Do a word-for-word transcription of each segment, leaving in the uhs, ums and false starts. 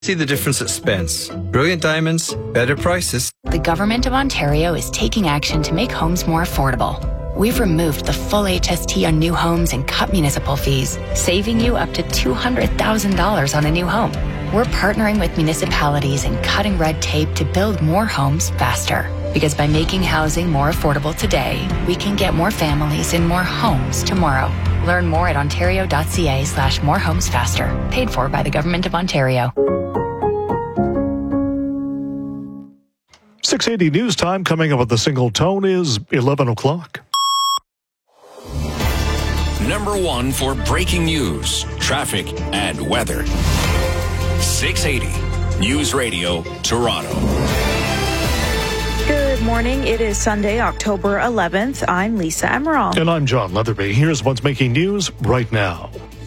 See the difference at Spence. Brilliant diamonds, better prices. The Government of Ontario is taking action to make homes more affordable. We've removed the full H S T on new homes and cut municipal fees, saving you up to two hundred thousand dollars on a new home. We're partnering with municipalities and cutting red tape to build more homes faster. Because by making housing more affordable today, we can get more families in more homes tomorrow. Learn more at ontario.ca slash more homes faster. Paid for by the Government of Ontario. six eighty News Time coming up at the Single Tone is eleven o'clock. Number one for breaking news, traffic, and weather. six eighty News Radio, Toronto. Good morning. It is Sunday, October eleventh. I'm Lisa Emerald. And I'm John Leatherby. Here's what's making news right now.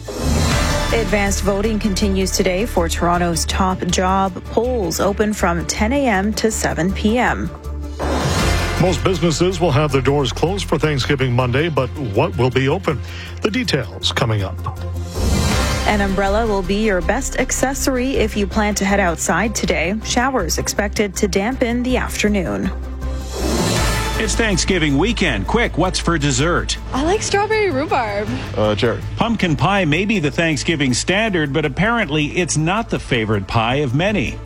Advanced voting continues today for Toronto's top job. Polls open from ten a.m. to seven p.m. Most businesses will have their doors closed for Thanksgiving Monday, but what will be open? The details coming up. An umbrella will be your best accessory if you plan to head outside today. Showers expected to dampen the afternoon. It's Thanksgiving weekend. Quick, what's for dessert? I like strawberry rhubarb. Uh, Jerry. Pumpkin pie may be the Thanksgiving standard, but apparently it's not the favorite pie of many.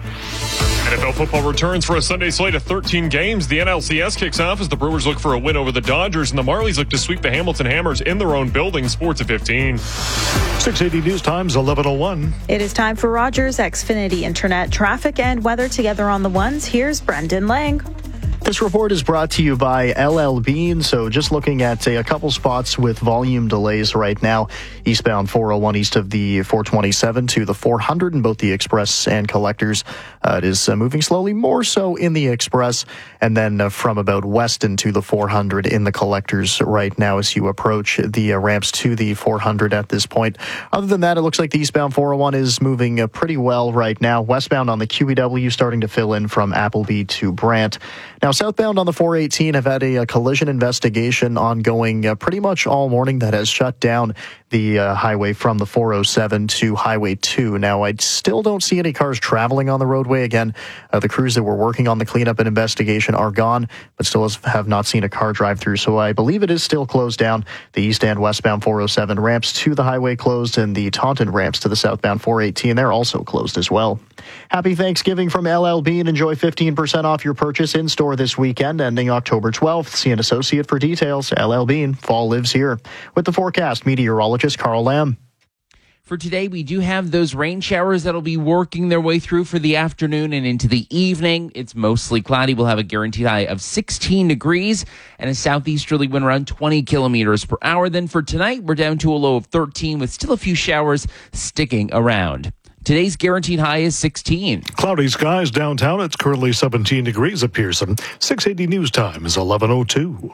N F L football returns for a Sunday slate of thirteen games. The N L C S kicks off as the Brewers look for a win over the Dodgers, and the Marlies look to sweep the Hamilton Hammers in their own building. Sports at fifteen. six eighty News Time's eleven oh one. It is time for Rogers Xfinity Internet traffic and weather together on the ones. Here's Brendan Lang. This report is brought to you by L L Bean. So just looking at a, a couple spots with volume delays right now. Eastbound four oh one east of the four twenty-seven to the four hundred in both the Express and Collectors. Uh, it is uh, moving slowly, more so in the Express. And then uh, from about Weston to the four hundred in the Collectors right now as you approach the uh, ramps to the four hundred at this point. Other than that, it looks like the eastbound four oh one is moving uh, pretty well right now. Westbound on the Q E W starting to fill in from Appleby to Brant. Now, southbound on the four eighteen have had a, a collision investigation ongoing uh, pretty much all morning that has shut down the uh, highway from the four oh seven to Highway two. Now, I still don't see any cars traveling on the roadway. Again, uh, the crews that were working on the cleanup and investigation are gone, but still has, have not seen a car drive through. So I believe it is still closed down. The east and westbound four oh seven ramps to the highway closed, and the Taunton ramps to the southbound four eighteen, they're also closed as well. Happy Thanksgiving from L L Bean. Enjoy fifteen percent off your purchase in store this weekend, ending October twelfth. See an associate for details. L L Bean, fall lives here. With the forecast, meteorologist Carl Lamb. For today, we do have those rain showers that'll be working their way through for the afternoon and into the evening. It's mostly cloudy. We'll have a guaranteed high of sixteen degrees and a southeasterly wind around twenty kilometers per hour. Then for tonight, we're down to a low of thirteen with still a few showers sticking around. Today's guaranteed high is sixteen. Cloudy skies downtown. It's currently seventeen degrees at Pearson. six eighty News Time is eleven oh two.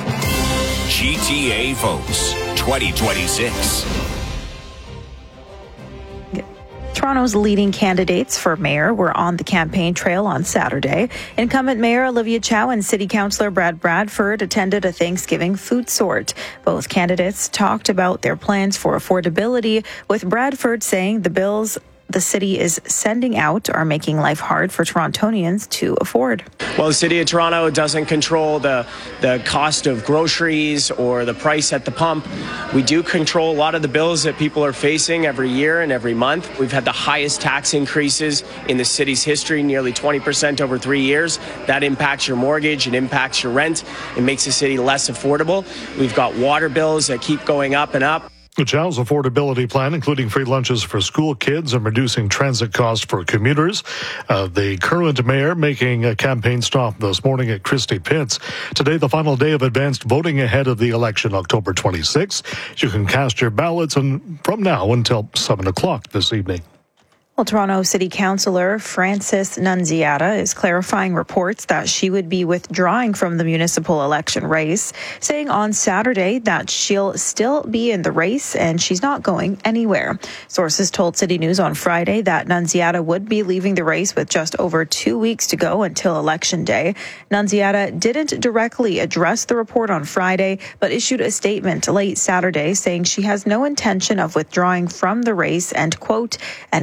G T A votes twenty twenty-six. Toronto's leading candidates for mayor were on the campaign trail on Saturday. Incumbent Mayor Olivia Chow and City Councillor Brad Bradford attended a Thanksgiving food sort. Both candidates talked about their plans for affordability, with Bradford saying the bills the city is sending out are making life hard for Torontonians to afford. Well, the City of Toronto doesn't control the, the cost of groceries or the price at the pump. We do control a lot of the bills that people are facing every year and every month. We've had the highest tax increases in the city's history, nearly twenty percent over three years. That impacts your mortgage, it impacts your rent, it makes the city less affordable. We've got water bills that keep going up and up. The Chow's affordability plan, including free lunches for school kids and reducing transit costs for commuters. Uh, the current mayor making a campaign stop this morning at Christie Pitts. Today, the final day of advanced voting ahead of the election, October twenty-sixth. You can cast your ballots and from now until seven o'clock this evening. Well, Toronto City Councillor Frances Nunziata is clarifying reports that she would be withdrawing from the municipal election race, saying on Saturday that she'll still be in the race and she's not going anywhere. Sources told City News on Friday that Nunziata would be leaving the race with just over two weeks to go until Election Day. Nunziata didn't directly address the report on Friday, but issued a statement late Saturday saying she has no intention of withdrawing from the race and, quote, any suggestions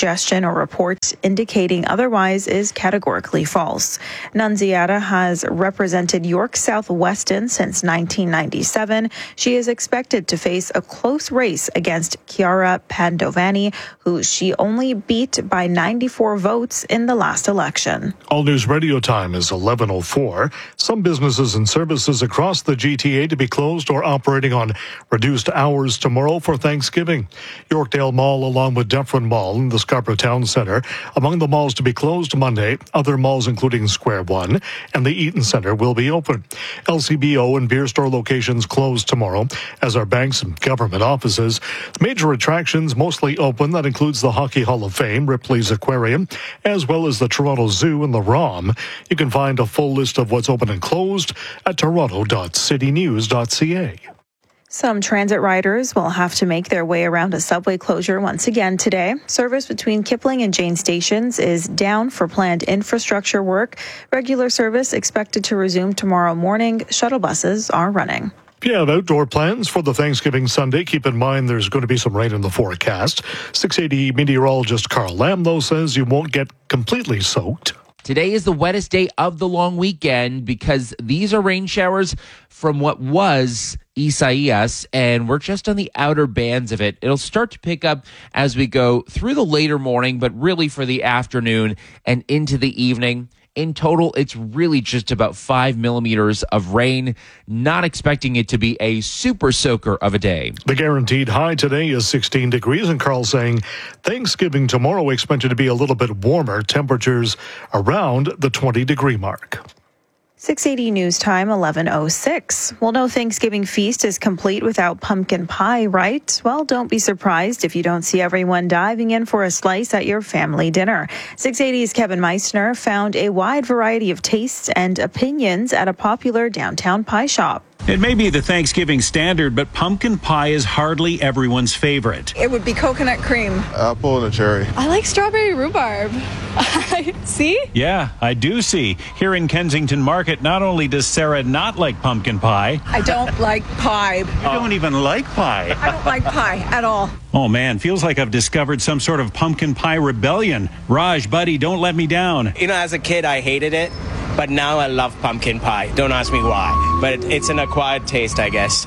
suggestion or report indicating otherwise is categorically false. Nunziata has represented York South Weston since nineteen ninety-seven. She is expected to face a close race against Chiara Padovani, who she only beat by ninety-four votes in the last election. All News Radio time is eleven oh four. Some businesses and services across the G T A to be closed or operating on reduced hours tomorrow for Thanksgiving. Yorkdale Mall along with Dufferin Mall in the Scarborough Town Centre among the malls to be closed Monday. Other malls including Square One and the Eaton Centre will be open. L C B O and beer store locations closed tomorrow, as are banks and government offices. Major attractions mostly open. That includes the Hockey Hall of Fame, Ripley's Aquarium, as well as the Toronto Zoo and the ROM. You can find a full list of what's open and closed at toronto dot city news dot c a. Some transit riders will have to make their way around a subway closure once again today. Service between Kipling and Jane stations is down for planned infrastructure work. Regular service expected to resume tomorrow morning. Shuttle buses are running. If you have outdoor plans for the Thanksgiving Sunday, keep in mind there's going to be some rain in the forecast. six eighty meteorologist Carl Lamb, though, says you won't get completely soaked. Today is the wettest day of the long weekend because these are rain showers from what was Isaias, and we're just on the outer bands of it. It'll start to pick up as we go through the later morning, but really for the afternoon and into the evening. In total, it's really just about five millimeters of rain. Not expecting it to be a super soaker of a day. The guaranteed high today is sixteen degrees, and Carl saying Thanksgiving tomorrow expected to be a little bit warmer. Temperatures around the twenty degree mark. six eighty News Time, eleven oh six. Well, no Thanksgiving feast is complete without pumpkin pie, right? Well, don't be surprised if you don't see everyone diving in for a slice at your family dinner. six eighty's Kevin Meissner found a wide variety of tastes and opinions at a popular downtown pie shop. It may be the Thanksgiving standard, but pumpkin pie is hardly everyone's favorite. It would be coconut cream. Apple and a cherry. I like strawberry rhubarb. See? Yeah, I do see. Here in Kensington Market, not only does Sarah not like pumpkin pie. I don't like pie. You don't even like pie. I don't like pie at all. Oh man, feels like I've discovered some sort of pumpkin pie rebellion. Raj, buddy, don't let me down. You know, as a kid, I hated it. But now I love pumpkin pie. Don't ask me why. But it's an acquired taste, I guess.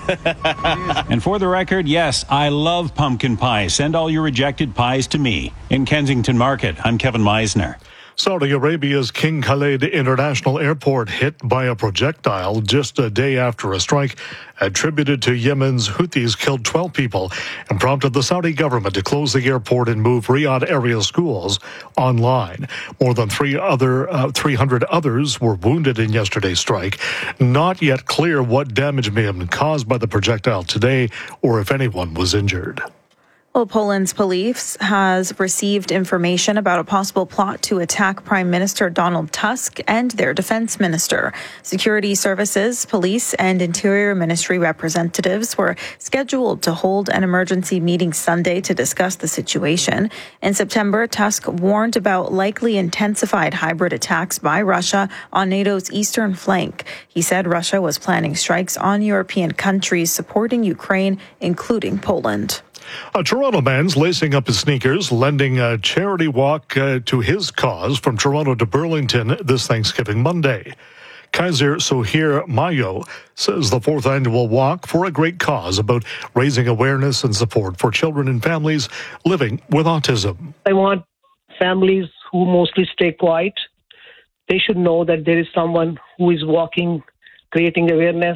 And for the record, yes, I love pumpkin pie. Send all your rejected pies to me. In Kensington Market, I'm Kevin Meissner. Saudi Arabia's King Khaled International Airport hit by a projectile just a day after a strike attributed to Yemen's Houthis killed twelve people and prompted the Saudi government to close the airport and move Riyadh area schools online. More than three other uh, three hundred others were wounded in yesterday's strike. Not yet clear what damage may have been caused by the projectile today or if anyone was injured. Well, Poland's police has received information about a possible plot to attack Prime Minister Donald Tusk and their defense minister. Security services, police, and Interior Ministry representatives were scheduled to hold an emergency meeting Sunday to discuss the situation. In September, Tusk warned about likely intensified hybrid attacks by Russia on NATO's eastern flank. He said Russia was planning strikes on European countries supporting Ukraine, including Poland. A Toronto man's lacing up his sneakers, lending a charity walk uh, to his cause from Toronto to Burlington this Thanksgiving Monday. Kaiser Sohir Mayo says the fourth annual walk for a great cause about raising awareness and support for children and families living with autism. I want families who mostly stay quiet. They should know that there is someone who is walking, creating awareness,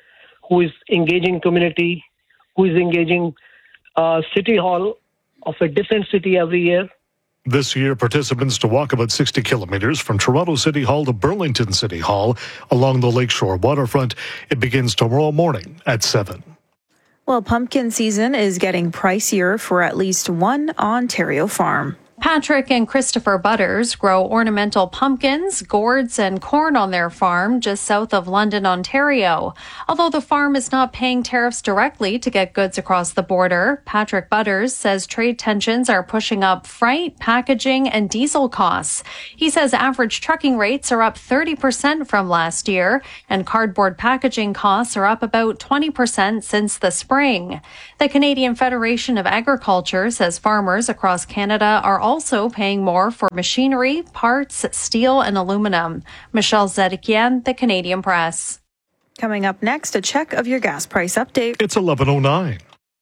who is engaging community, who is engaging Uh, City Hall of a different city every year. This year, participants to walk about sixty kilometers from Toronto City Hall to Burlington City Hall along the Lakeshore waterfront. It begins tomorrow morning at seven. Well, pumpkin season is getting pricier for at least one Ontario farm. Patrick and Christopher Butters grow ornamental pumpkins, gourds, and corn on their farm just south of London, Ontario. Although the farm is not paying tariffs directly to get goods across the border, Patrick Butters says trade tensions are pushing up freight, packaging, and diesel costs. He says average trucking rates are up thirty percent from last year, and cardboard packaging costs are up about twenty percent since the spring. The Canadian Federation of Agriculture says farmers across Canada are also paying more for machinery, parts, steel, and aluminum. Michelle Zedekian, The Canadian Press. Coming up next, a check of your gas price update. It's eleven oh nine.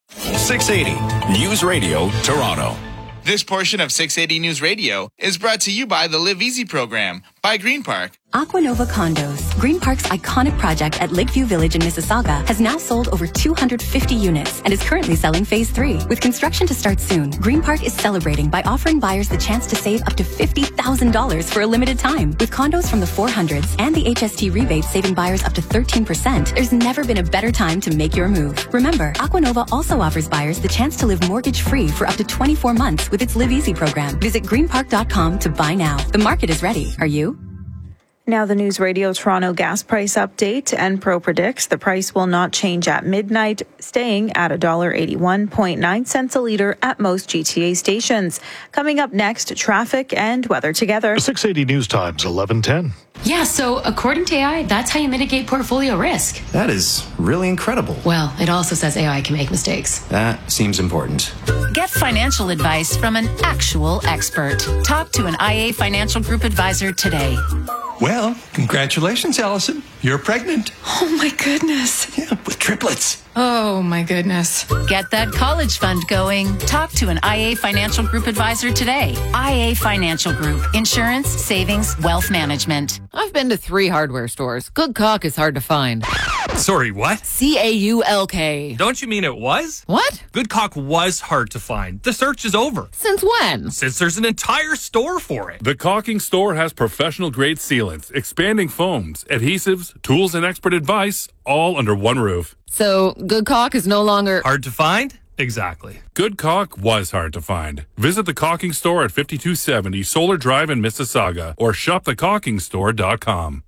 six eighty News Radio, Toronto. This portion of six eighty News Radio is brought to you by the Live Easy program by Green Park. Aquanova Condos, Green Park's iconic project at Lakeview Village in Mississauga, has now sold over two hundred fifty units and is currently selling phase three. With construction to start soon, Green Park is celebrating by offering buyers the chance to save up to fifty thousand dollars for a limited time. With condos from the four hundreds and the H S T rebates saving buyers up to thirteen percent, there's never been a better time to make your move. Remember, Aquanova also offers buyers the chance to live mortgage-free for up to twenty-four months with its Live Easy program. Visit green park dot com to buy now. The market is ready. Are you? Now the News Radio Toronto gas price update. Enpro predicts the price will not change at midnight, staying at one dollar eighty-one point nine cents a litre at most G T A stations. Coming up next, traffic and weather together. six eighty News Times, eleven ten. Yeah, so according to A I, that's how you mitigate portfolio risk. That is really incredible. Well, it also says A I can make mistakes. That seems important. Get financial advice from an actual expert. Talk to an I A Financial Group advisor today. Well, congratulations, Allison. You're pregnant. Oh, my goodness. Yeah, with triplets. Oh, my goodness. Get that college fund going. Talk to an I A Financial Group advisor today. I A Financial Group. Insurance, savings, wealth management. I've been to three hardware stores. Good Caulk is hard to find. Sorry, what? C A U L K. Don't you mean it was? What? Good Caulk was hard to find. The search is over. Since when? Since there's an entire store for it. The Caulking Store has professional-grade sealants, expanding foams, adhesives, tools, and expert advice, all under one roof. So, Good Caulk is no longer... hard to find? Exactly. Good Caulk was hard to find. Visit the Caulking Store at fifty-two seventy Solar Drive in Mississauga or shop the caulking store dot com.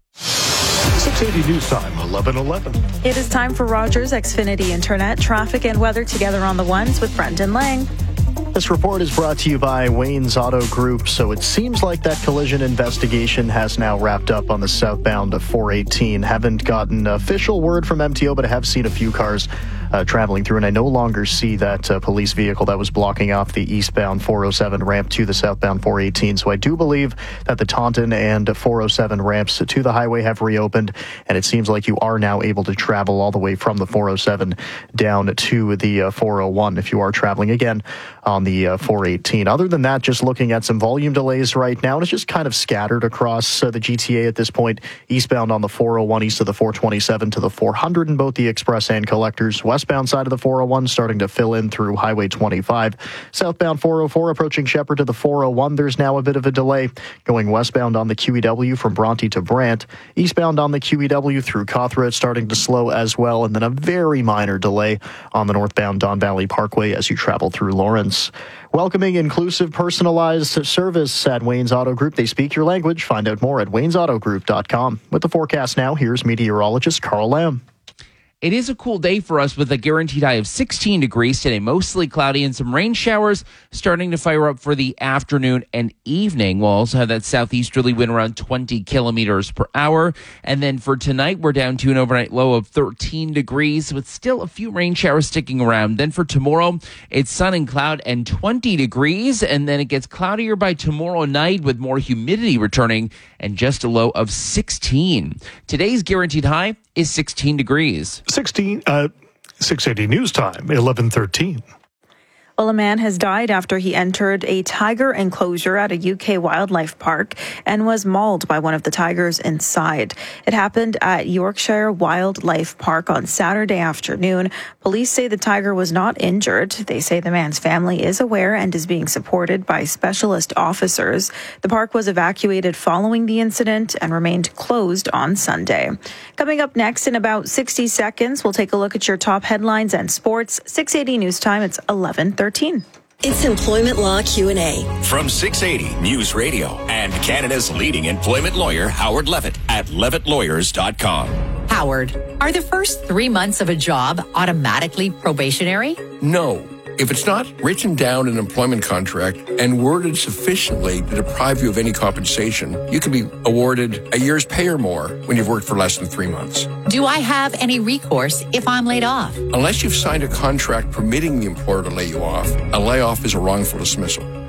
six eighty News Time, eleven eleven. It is time for Rogers Xfinity Internet, traffic and weather together on the ones with Brendan Lang. This report is brought to you by Wayne's Auto Group. So it seems like that collision investigation has now wrapped up on the southbound of four eighteen. Haven't gotten official word from M T O, but I have seen a few cars uh, traveling through, and I no longer see that uh, police vehicle that was blocking off the eastbound four oh seven ramp to the southbound four eighteen. So I do believe that the Taunton and four oh seven ramps to the highway have reopened, and it seems like you are now able to travel all the way from the four oh seven down to the uh, four oh one if you are traveling again on the uh, four eighteen. Other than that, just looking at some volume delays right now, and it's just kind of scattered across uh, the G T A at this point. Eastbound on the four oh one, east of the four twenty-seven to the four hundred in both the express and collectors. Westbound side of the four oh one starting to fill in through Highway twenty-five. Southbound four oh four approaching Shepherd to the four oh one. There's now a bit of a delay going westbound on the Q E W from Bronte to Brant. Eastbound on the Q E W through Cawthra, it's starting to slow as well, and then a very minor delay on the northbound Don Valley Parkway as you travel through Lawrence. Welcoming, inclusive, personalized service at Wayne's Auto Group. They speak your language. Find out more at waynes auto group dot com. With the forecast now, here's meteorologist Carl Lamb. It is a cool day for us with a guaranteed high of sixteen degrees today, mostly cloudy and some rain showers starting to fire up for the afternoon and evening. We'll also have that southeasterly wind around twenty kilometers per hour. And then for tonight, we're down to an overnight low of thirteen degrees with still a few rain showers sticking around. Then for tomorrow, it's sun and cloud and twenty degrees. And then it gets cloudier by tomorrow night with more humidity returning and just a low of sixteen. Today's guaranteed high is sixteen degrees. sixteen, uh, six eighty News Time, eleven thirteen. Well, a man has died after he entered a tiger enclosure at a U K wildlife park and was mauled by one of the tigers inside. It happened at Yorkshire Wildlife Park on Saturday afternoon. Police say the tiger was not injured. They say the man's family is aware and is being supported by specialist officers. The park was evacuated following the incident and remained closed on Sunday. Coming up next in about sixty seconds, we'll take a look at your top headlines and sports. six eighty News Time, it's eleven thirteen. It's Employment Law Q and A. From six eighty News Radio and Canada's leading employment lawyer, Howard Levitt, at levitt lawyers dot com. Howard, are the first three months of a job automatically probationary? No. If it's not written down in an employment contract and worded sufficiently to deprive you of any compensation, you can be awarded a year's pay or more when you've worked for less than three months. Do I have any recourse if I'm laid off? Unless you've signed a contract permitting the employer to lay you off, a layoff is a wrongful dismissal.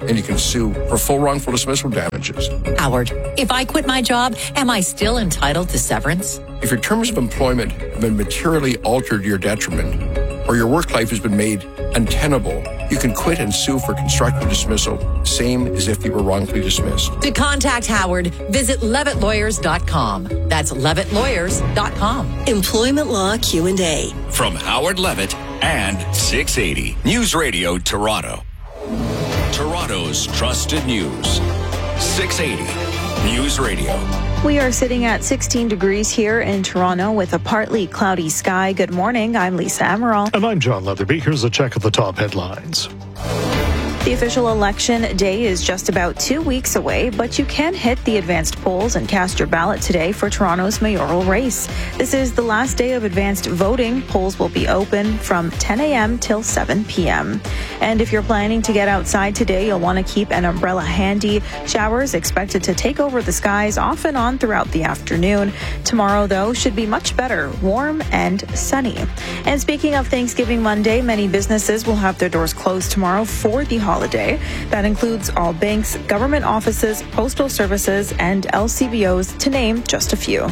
and you can sue for full wrongful dismissal damages. Howard, if I quit my job, am I still entitled to severance? If your terms of employment have been materially altered to your detriment, or your work life has been made untenable, you can quit and sue for constructive dismissal, same as if you were wrongfully dismissed. To contact Howard, visit levitt lawyers dot com. That's levitt lawyers dot com. Employment Law Q and A. From Howard Levitt and six eighty News Radio Toronto. Toronto's trusted news. six eighty News Radio. We are sitting at sixteen degrees here in Toronto with a partly cloudy sky. Good morning. I'm Lisa Amaral. And I'm John Leatherby. Here's a check of the top headlines. The official election day is just about two weeks away, but you can hit the advanced polls and cast your ballot today for Toronto's mayoral race. This is the last day of advanced voting. Polls will be open from ten a.m. till seven p.m. And if you're planning to get outside today, you'll want to keep an umbrella handy. Showers expected to take over the skies off and on throughout the afternoon. Tomorrow, though, should be much better, warm and sunny. And speaking of Thanksgiving Monday, many businesses will have their doors closed tomorrow for the holiday. That includes all banks, government offices, postal services, and L C B Os, to name just a few.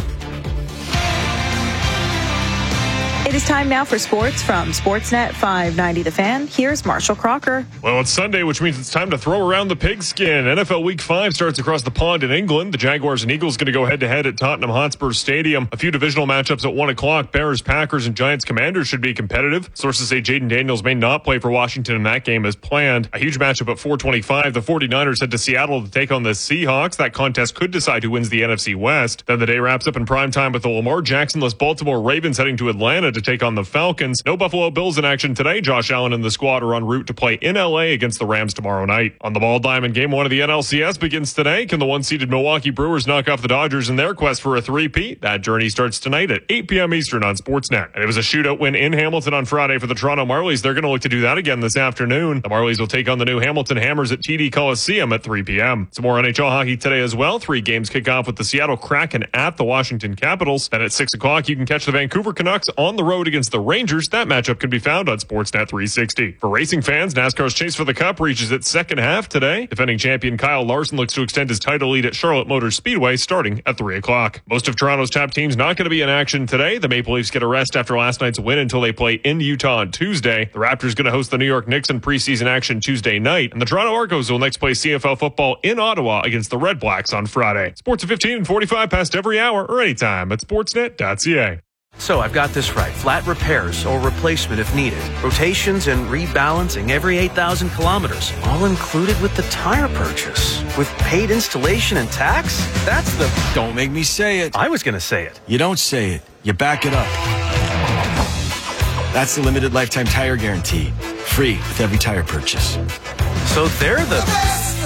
It is time now for sports from Sportsnet five ninety The Fan. Here's Marshall Crocker. Well, it's Sunday, which means it's time to throw around the pigskin. N F L Week five starts across the pond in England. The Jaguars and Eagles going to go head-to-head at Tottenham Hotspur Stadium. A few divisional matchups at one o'clock. Bears, Packers, and Giants Commanders should be competitive. Sources say Jaden Daniels may not play for Washington in that game as planned. A huge matchup at four twenty-five. The 49ers head to Seattle to take on the Seahawks. That contest could decide who wins the N F C West. Then the day wraps up in primetime with the Lamar Jackson-less Baltimore Ravens heading to Atlanta to take on the Falcons. No Buffalo Bills in action today. Josh Allen and the squad are en route to play in L A against the Rams tomorrow night. On the Ball Diamond, game one of the N L C S begins today. Can the one-seeded Milwaukee Brewers knock off the Dodgers in their quest for a three-peat? That journey starts tonight at eight p.m. Eastern on Sportsnet. And it was a shootout win in Hamilton on Friday for the Toronto Marlies. They're going to look to do that again this afternoon. The Marlies will take on the new Hamilton Hammers at T D Coliseum at three p.m. Some more N H L hockey today as well. Three games kick off with the Seattle Kraken at the Washington Capitals. Then at six o'clock, you can catch the Vancouver Canucks on the road against the Rangers. That matchup can be found on Sportsnet three sixty. For racing fans, NASCAR's chase for the Cup reaches its second half today. Defending champion Kyle Larson looks to extend his title lead at Charlotte Motor Speedway starting at three o'clock. Most of Toronto's top teams not going to be in action today. The Maple Leafs get a rest after last night's win until they play in Utah on Tuesday. The Raptors going to host the New York Knicks in preseason action Tuesday night. And the Toronto Argos will next play C F L football in Ottawa against the Red Blacks on Friday. Sports at fifteen and forty-five past every hour or anytime at sportsnet dot c a. So I've got this right. Flat repairs or replacement if needed. Rotations and rebalancing every eight thousand kilometers. All included with the tire purchase. With paid installation and tax? That's the... Don't make me say it. I was going to say it. You don't say it. You back it up. That's the limited lifetime tire guarantee. Free with every tire purchase. So they're the... best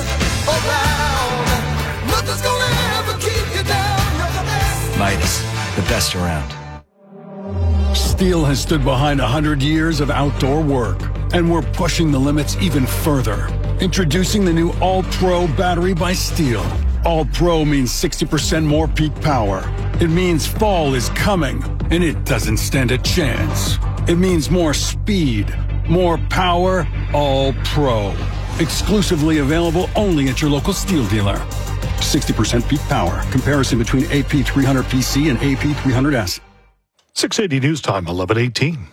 around. Nothing's gonna ever keep you down. You're the best. Midas, the best around. Steel has stood behind one hundred years of outdoor work, and we're pushing the limits even further. Introducing the new All-Pro battery by Steel. All-Pro means sixty percent more peak power. It means fall is coming, and it doesn't stand a chance. It means more speed, more power, All-Pro. Exclusively available only at your local Steel dealer. sixty percent peak power. Comparison between A P three hundred P C and A P three hundred S. six eighty News Time, eleven eighteen.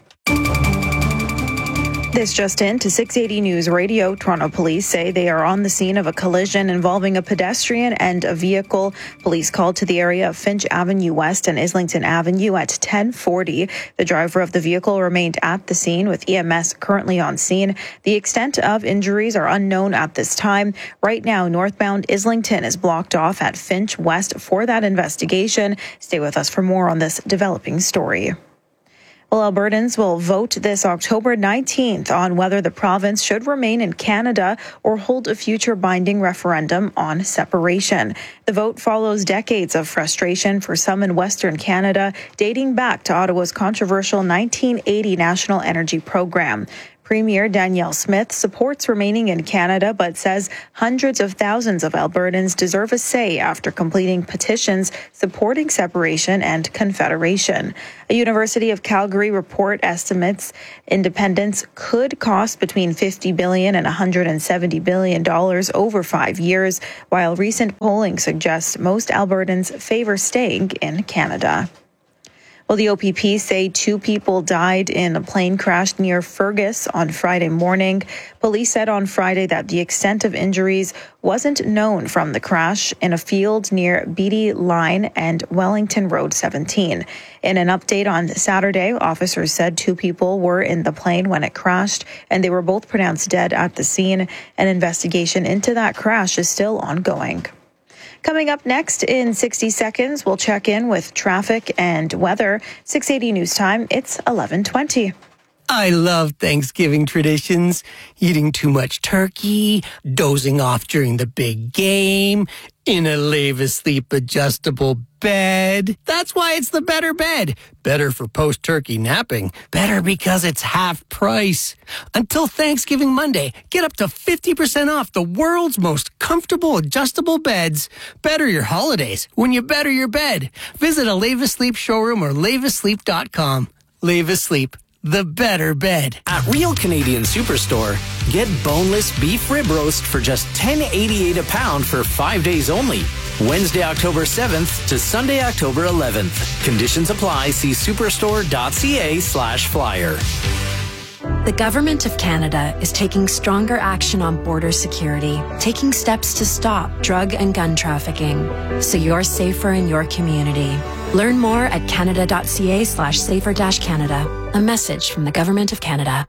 This just in to six eighty News Radio. Toronto police say they are on the scene of a collision involving a pedestrian and a vehicle. Police called to the area of Finch Avenue West and Islington Avenue at ten forty. The driver of the vehicle remained at the scene with E M S currently on scene. The extent of injuries are unknown at this time. Right now, northbound Islington is blocked off at Finch West for that investigation. Stay with us for more on this developing story. Well, Albertans will vote this October nineteenth on whether the province should remain in Canada or hold a future binding referendum on separation. The vote follows decades of frustration for some in Western Canada, dating back to Ottawa's controversial nineteen eighty National Energy Program. Premier Danielle Smith supports remaining in Canada, but says hundreds of thousands of Albertans deserve a say after completing petitions supporting separation and confederation. A University of Calgary report estimates independence could cost between fifty billion dollars and one hundred seventy billion dollars over five years, while recent polling suggests most Albertans favor staying in Canada. Well, the O P P say two people died in a plane crash near Fergus on Friday morning. Police said on Friday that the extent of injuries wasn't known from the crash in a field near Beatty Line and Wellington Road seventeen. In an update on Saturday, officers said two people were in the plane when it crashed, and they were both pronounced dead at the scene. An investigation into that crash is still ongoing. Coming up next in sixty seconds, we'll check in with traffic and weather. six eighty News Time, it's eleven twenty. I love Thanksgiving traditions. Eating too much turkey, dozing off during the big game, in a Lave Asleep adjustable bed. That's why it's the better bed. Better for post-turkey napping. Better because it's half price. Until Thanksgiving Monday, get up to fifty percent off the world's most comfortable adjustable beds. Better your holidays when you better your bed. Visit a Lave Asleep showroom or lave asleep dot com. Lave Asleep, the better bed. At Real Canadian Superstore, get boneless beef rib roast for just ten eighty-eight a pound for five days only. Wednesday, October seventh to Sunday, October eleventh. Conditions apply. See superstore.ca slash flyer. The Government of Canada is taking stronger action on border security, taking steps to stop drug and gun trafficking, so you're safer in your community. Learn more at canada.ca slash safer dash Canada. A message from the Government of Canada.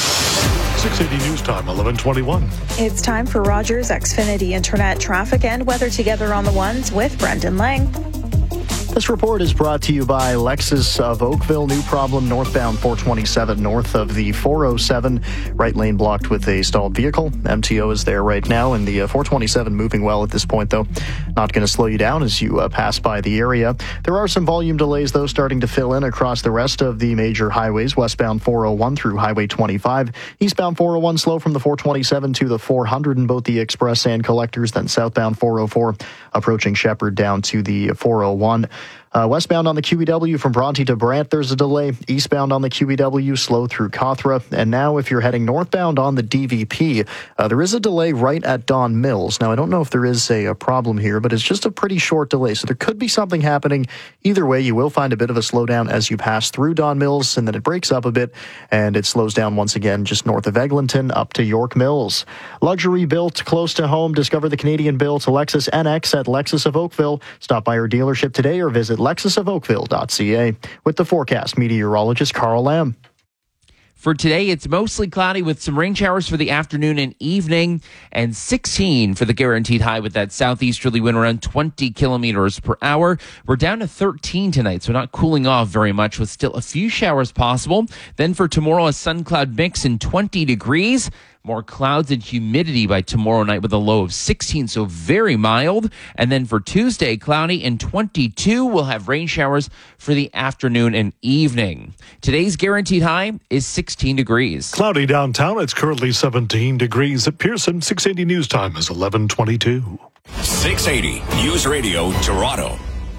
six eighty News Time, eleven twenty-one. It's time for Rogers Xfinity Internet traffic and weather together on the ones with Brendan Lang. This report is brought to you by Lexus of Oakville. New problem northbound four twenty-seven north of the four oh seven. Right lane blocked with a stalled vehicle. M T O is there right now, and the uh, four twenty-seven moving well at this point, though. Not going to slow you down as you uh, pass by the area. There are some volume delays, though, starting to fill in across the rest of the major highways. Westbound four oh one through Highway twenty-five. Eastbound four oh one slow from the four twenty-seven to the four hundred in both the express and collectors. Then southbound four oh four approaching Shepherd down to the four oh one. Uh, westbound on the Q E W from Bronte to Brant, there's a delay. Eastbound on the Q E W, slow through Cawthra. And now if you're heading northbound on the D V P, uh, there is a delay right at Don Mills. Now, I don't know if there is a, a problem here, but it's just a pretty short delay. So there could be something happening. Either way, you will find a bit of a slowdown as you pass through Don Mills, and then it breaks up a bit, and it slows down once again just north of Eglinton up to York Mills. Luxury built close to home. Discover the Canadian-built Lexus N X at Lexus of Oakville. Stop by our dealership today or visit lexus of oakville dot c a. With the forecast, meteorologist Carl Lamb. For today, it's mostly cloudy with some rain showers for the afternoon and evening, and sixteen for the guaranteed high with that southeasterly wind around twenty kilometers per hour. We're down to thirteen tonight, so not cooling off very much with still a few showers possible. Then for tomorrow, a sun-cloud mix and twenty degrees. More clouds and humidity by tomorrow night with a low of sixteen, so very mild. And then for Tuesday, cloudy and twenty-two. We'll have rain showers for the afternoon and evening. Today's guaranteed high is sixteen degrees. Cloudy downtown. It's currently seventeen degrees at Pearson. six eighty News Time is eleven twenty-two. six eighty News Radio Toronto.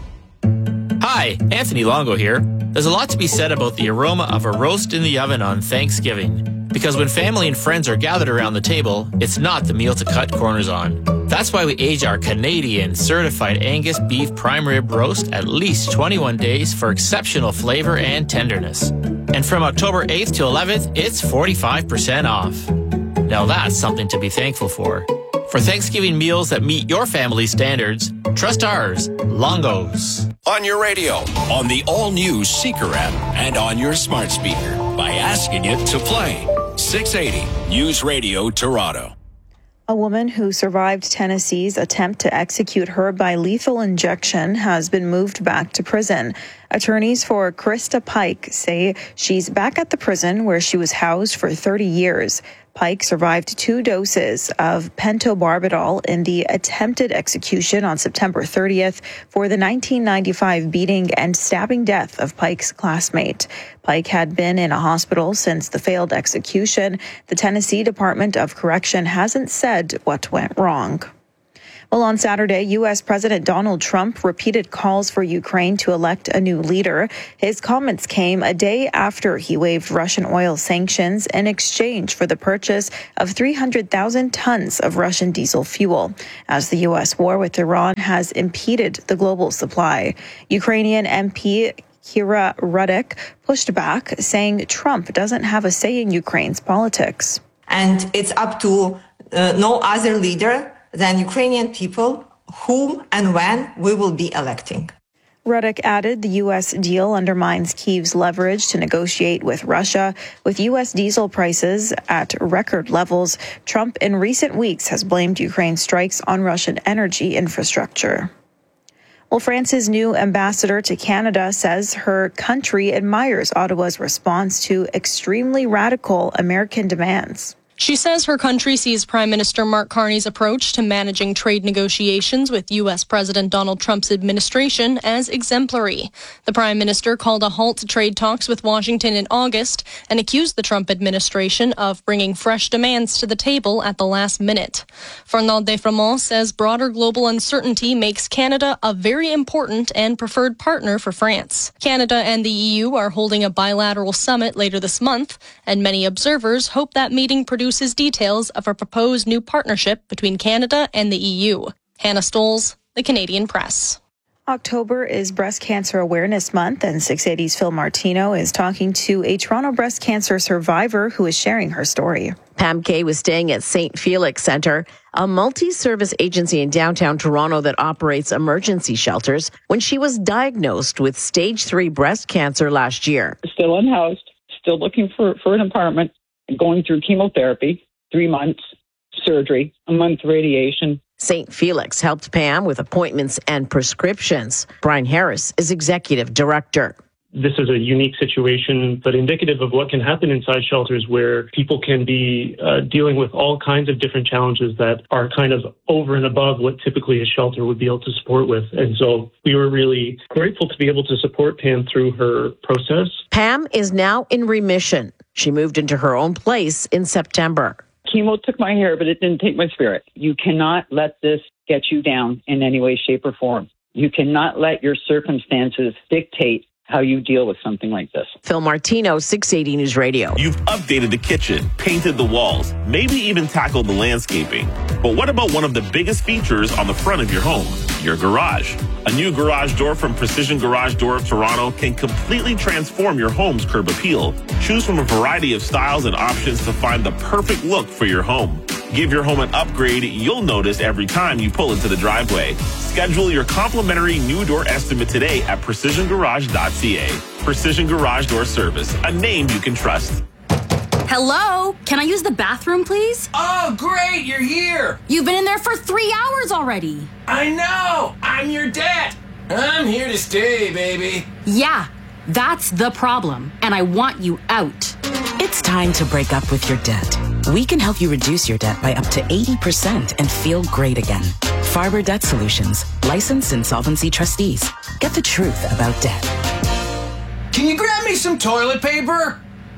Hi, Anthony Longo here. There's a lot to be said about the aroma of a roast in the oven on Thanksgiving. Because when family and friends are gathered around the table, it's not the meal to cut corners on. That's why we age our Canadian certified Angus beef prime rib roast at least twenty-one days for exceptional flavor and tenderness. And from October eighth to eleventh, it's forty-five percent off. Now that's something to be thankful for. For Thanksgiving meals that meet your family's standards, trust ours, Longo's. On your radio, on the all-new Seeker app, and on your smart speaker by asking it to play. six eighty News Radio Toronto. A woman who survived Tennessee's attempt to execute her by lethal injection has been moved back to prison. Attorneys for Krista Pike say she's back at the prison where she was housed for thirty years. Pike survived two doses of pentobarbital in the attempted execution on September thirtieth for the nineteen ninety-five beating and stabbing death of Pike's classmate. Pike had been in a hospital since the failed execution. The Tennessee Department of Correction hasn't said what went wrong. Well, on Saturday, U S. President Donald Trump repeated calls for Ukraine to elect a new leader. His comments came a day after he waived Russian oil sanctions in exchange for the purchase of three hundred thousand tons of Russian diesel fuel, as the U S war with Iran has impeded the global supply. Ukrainian M P Kira Rudik pushed back, saying Trump doesn't have a say in Ukraine's politics. And it's up to uh, no other leader than Ukrainian people whom and when we will be electing. Rudik added the U S deal undermines Kyiv's leverage to negotiate with Russia. With U S diesel prices at record levels, Trump in recent weeks has blamed Ukraine's strikes on Russian energy infrastructure. Well, France's new ambassador to Canada says her country admires Ottawa's response to extremely radical American demands. She says her country sees Prime Minister Mark Carney's approach to managing trade negotiations with U S. President Donald Trump's administration as exemplary. The Prime Minister called a halt to trade talks with Washington in August and accused the Trump administration of bringing fresh demands to the table at the last minute. Fernand Defremont says broader global uncertainty makes Canada a very important and preferred partner for France. Canada and the E U are holding a bilateral summit later this month, and many observers hope that meeting produces details of a proposed new partnership between Canada and the E U. Hannah Stoles, The Canadian Press. October is Breast Cancer Awareness Month, and six eighty's Phil Martino is talking to a Toronto breast cancer survivor who is sharing her story. Pam Kay was staying at Saint Felix Centre, a multi-service agency in downtown Toronto that operates emergency shelters, when she was diagnosed with stage three breast cancer last year. Still unhoused, still looking for, for an apartment, going through chemotherapy, three months, surgery, a month radiation. Saint Felix helped Pam with appointments and prescriptions. Brian Harris is executive director. This is a unique situation, but indicative of what can happen inside shelters where people can be uh, dealing with all kinds of different challenges that are kind of over and above what typically a shelter would be able to support with. And so we were really grateful to be able to support Pam through her process. Pam is now in remission. She moved into her own place in September. Chemo took my hair, but it didn't take my spirit. You cannot let this get you down in any way, shape, or form. You cannot let your circumstances dictate how you deal with something like this. Phil Martino, six eighty News Radio. You've updated the kitchen, painted the walls, maybe even tackled the landscaping. But what about one of the biggest features on the front of your home? Your garage. A new garage door from Precision Garage Door of Toronto can completely transform your home's curb appeal. Choose from a variety of styles and options to find the perfect look for your home. Give your home an upgrade you'll notice every time you pull into the driveway. Schedule your complimentary new door estimate today at precision garage dot c a. Precision Garage Door Service, a name you can trust. Hello? Can I use the bathroom, please? Oh, great, you're here. You've been in there for three hours already. I know. I'm your dad. I'm here to stay, baby. Yeah, that's the problem, and I want you out. It's time to break up with your debt. We can help you reduce your debt by up to eighty percent and feel great again. Farber Debt Solutions, licensed insolvency trustees. Get the truth about debt. Can you grab me some toilet paper?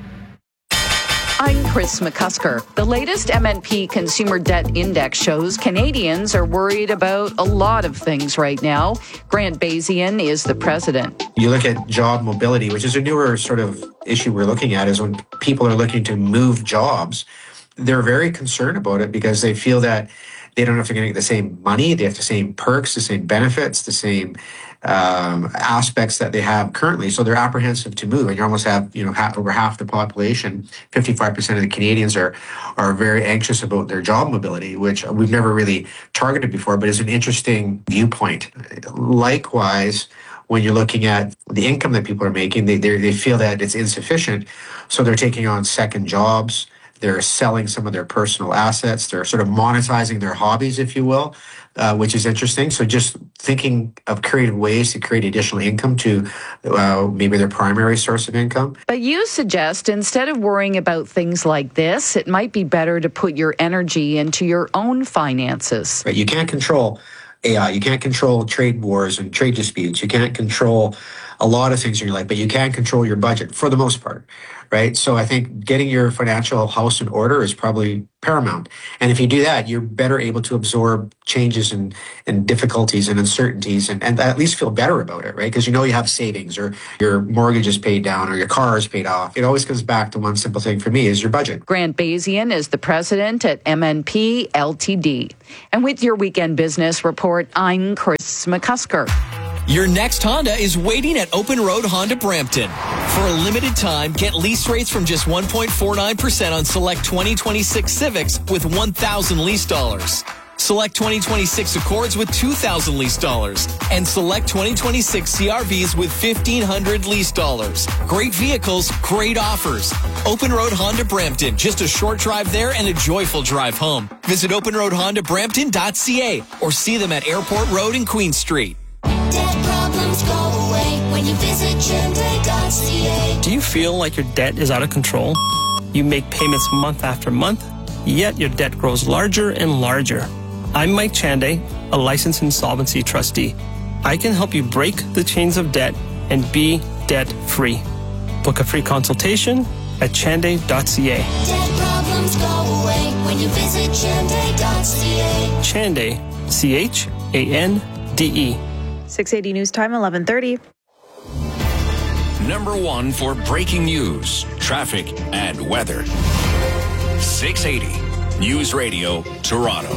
I'm Chris McCusker. The latest M N P Consumer Debt Index shows Canadians are worried about a lot of things right now. Grant Bazian is the president. You look at job mobility, which is a newer sort of issue we're looking at, is when people are looking to move jobs, they're very concerned about it because they feel that they don't know if they're going to get the same money, they have the same perks, the same benefits, the same um, aspects that they have currently. So they're apprehensive to move. And you almost have, you know, half, over half the population, fifty-five percent of the Canadians are are very anxious about their job mobility, which we've never really targeted before, but is an interesting viewpoint. Likewise, when you're looking at the income that people are making, they they feel that it's insufficient. So they're taking on second jobs. They're selling some of their personal assets. They're sort of monetizing their hobbies, if you will, uh, which is interesting. So just thinking of creative ways to create additional income to uh, maybe their primary source of income. But you suggest instead of worrying about things like this, it might be better to put your energy into your own finances. Right. You can't control A I. You can't control trade wars and trade disputes. You can't control a lot of things in your life, but you can control your budget for the most part, right? So I think getting your financial house in order is probably paramount. And if you do that, you're better able to absorb changes and, and difficulties and uncertainties and, and at least feel better about it, right? Because you know you have savings or your mortgage is paid down or your car is paid off. It always comes back to one simple thing for me is your budget. Grant Bazian is the president at M N P L T D. And with your Weekend Business Report, I'm Chris McCusker. Your next Honda is waiting at Open Road Honda Brampton. For a limited time, get lease rates from just one point four nine percent on select twenty twenty-six Civics with one thousand lease dollars. Select twenty twenty-six Accords with two thousand lease dollars. And select twenty twenty-six C R Vs with fifteen hundred lease dollars. Great vehicles, great offers. Open Road Honda Brampton. Just a short drive there and a joyful drive home. Visit open road honda brampton dot c a or see them at Airport Road and Queen Street. Debt problems go away when you visit Chende dot c a. Do you feel like your debt is out of control? You make payments month after month, yet your debt grows larger and larger. I'm Mike Chande, a licensed insolvency trustee. I can help you break the chains of debt and be debt-free. Book a free consultation at chande dot c a. Debt problems go away when you visit Chende dot c a. Chande, C H A N D E. six eighty News Time, eleven thirty. Number one for breaking news, traffic, and weather. six eighty News Radio, Toronto.